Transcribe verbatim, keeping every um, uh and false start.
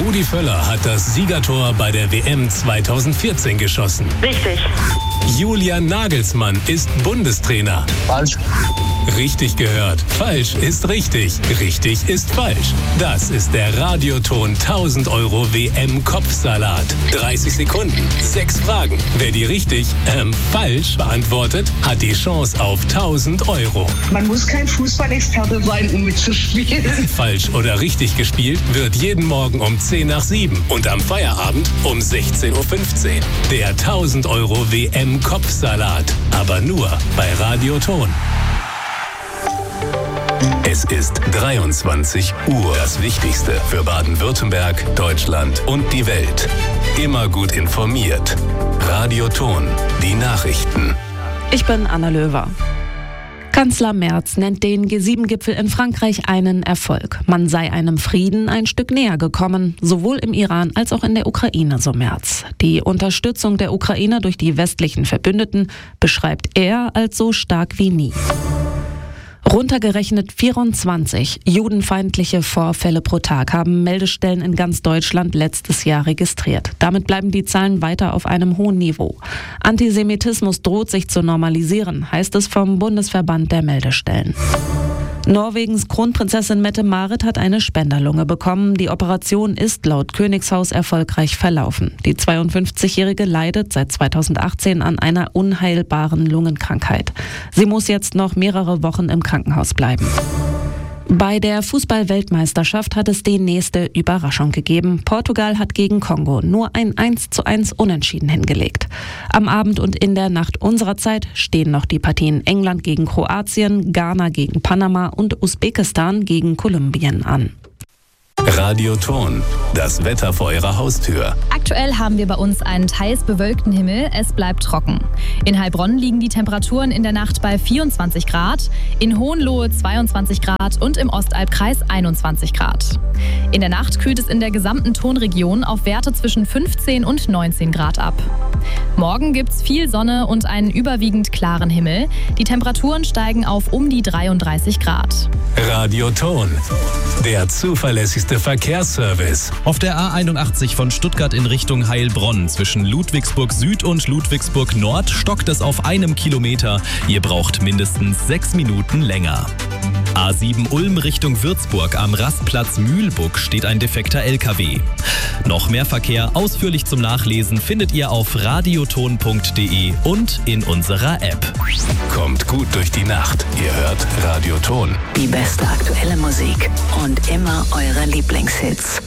Rudi Völler hat das Siegertor bei der W M zweitausendvierzehn geschossen. Richtig. Julian Nagelsmann ist Bundestrainer. Falsch. Richtig gehört. Falsch ist richtig. Richtig ist falsch. Das ist der Radioton tausend Euro W M-Kopfsalat. dreißig Sekunden, sechs Fragen. Wer die richtig, ähm, falsch beantwortet, hat die Chance auf tausend Euro. Man muss kein Fußballexperte sein, um mitzuspielen. Falsch oder richtig gespielt wird jeden Morgen um zehn nach sieben und am Feierabend um sechzehn Uhr fünfzehn. Der tausend Euro W M-Kopfsalat. Aber nur bei Radioton. Es ist dreiundzwanzig Uhr. Das Wichtigste für Baden-Württemberg, Deutschland und die Welt. Immer gut informiert. Radioton. Die Nachrichten. Ich bin Anna Löwer. Kanzler Merz nennt den G sieben Gipfel in Frankreich einen Erfolg. Man sei einem Frieden ein Stück näher gekommen, sowohl im Iran als auch in der Ukraine, so Merz. Die Unterstützung der Ukraine durch die westlichen Verbündeten beschreibt er als so stark wie nie. Runtergerechnet vierundzwanzig judenfeindliche Vorfälle pro Tag haben Meldestellen in ganz Deutschland letztes Jahr registriert. Damit bleiben die Zahlen weiter auf einem hohen Niveau. Antisemitismus droht sich zu normalisieren, heißt es vom Bundesverband der Meldestellen. Norwegens Kronprinzessin Mette-Marit hat eine Spenderlunge bekommen. Die Operation ist laut Königshaus erfolgreich verlaufen. Die zweiundfünfzigjährige leidet seit zweitausendachtzehn an einer unheilbaren Lungenkrankheit. Sie muss jetzt noch mehrere Wochen im Krankenhaus bleiben. Bei der Fußball-Weltmeisterschaft hat es die nächste Überraschung gegeben. Portugal hat gegen Kongo nur ein eins zu eins Unentschieden hingelegt. Am Abend und in der Nacht unserer Zeit stehen noch die Partien England gegen Kroatien, Ghana gegen Panama und Usbekistan gegen Kolumbien an. Radioton. Das Wetter vor Ihrer Haustür. Aktuell haben wir bei uns einen teils bewölkten Himmel. Es bleibt trocken. In Heilbronn liegen die Temperaturen in der Nacht bei vierundzwanzig Grad, in Hohenlohe zweiundzwanzig Grad und im Ostalbkreis einundzwanzig Grad. In der Nacht kühlt es in der gesamten Tonregion auf Werte zwischen fünfzehn und neunzehn Grad ab. Morgen gibt's viel Sonne und einen überwiegend klaren Himmel. Die Temperaturen steigen auf um die dreiunddreißig Grad. Radioton. Der zuverlässigste Verkehrsservice. Auf der A einundachtzig von Stuttgart in Richtung Heilbronn zwischen Ludwigsburg Süd und Ludwigsburg Nord stockt es auf einem Kilometer. Ihr braucht mindestens sechs Minuten länger. A sieben Ulm Richtung Würzburg am Rastplatz Mühlbuck steht ein defekter L K W. Noch mehr Verkehr ausführlich zum Nachlesen findet ihr auf radioton punkt de und in unserer App. Kommt gut durch die Nacht. Ihr hört Radioton. Die beste aktuelle Musik und immer eure Lieblingshits.